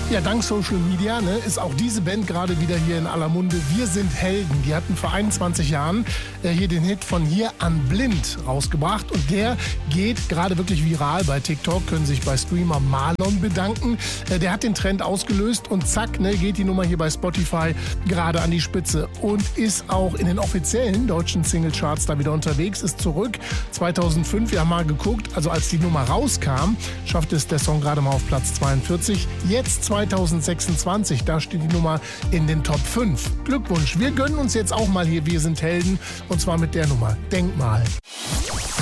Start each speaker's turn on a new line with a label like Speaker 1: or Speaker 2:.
Speaker 1: Ja, dank Social Media ist auch diese Band gerade wieder hier in aller Munde. Wir sind Helden. Die hatten vor 21 Jahren hier den Hit Von hier an blind rausgebracht. Und der geht gerade wirklich viral bei TikTok. Können sich bei Streamer Marlon bedanken. Der hat den Trend ausgelöst und zack, geht die Nummer hier bei Spotify gerade an die Spitze. Und ist auch in den offiziellen deutschen Singlecharts da wieder unterwegs. Ist zurück. 2005, wir haben mal geguckt, also als die Nummer rauskam, schaffte es der Song gerade mal auf Platz 42. Jetzt 2026, da steht die Nummer in den Top 5. Glückwunsch, wir gönnen uns jetzt auch mal hier Wir sind Helden und zwar mit der Nummer Denk mal.